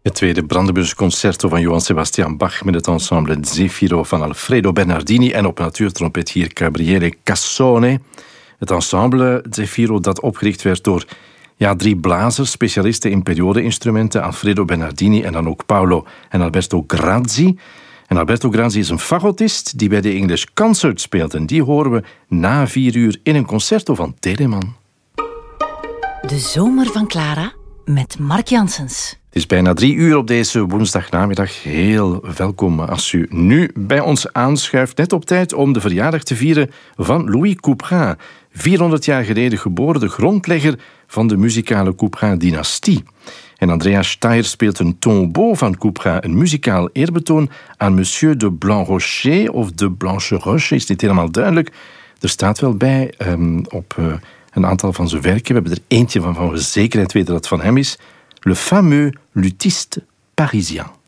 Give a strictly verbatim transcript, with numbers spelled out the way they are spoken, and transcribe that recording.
Het tweede Brandenburgs concerto van Johann Sebastian Bach met het ensemble Zefiro van Alfredo Bernardini en op natuurtrompet hier Gabriele Cassone. Het ensemble Zefiro dat opgericht werd door ja, drie blazers, specialisten in periode-instrumenten, Alfredo Bernardini en dan ook Paolo en Alberto Grazzi. En Alberto Grazzi is een fagotist die bij de English Concert speelt en die horen we na vier uur in een concerto van Telemann. De zomer van Clara met Mark Janssens. Het is bijna drie uur op deze woensdagnamiddag. Heel welkom als u nu bij ons aanschuift. Net op tijd om de verjaardag te vieren van Louis Couperin. vierhonderd jaar geleden geboren, de grondlegger van de muzikale Couperin-dynastie. En Andreas Steyr speelt een tombeau van Couperin, een muzikaal eerbetoon aan Monsieur de Blancrocher of de Blancheroche, is niet helemaal duidelijk. Er staat wel bij um, op uh, een aantal van zijn werken. We hebben er eentje van van we zekerheid weten dat het van hem is. Le fameux luthiste parisien.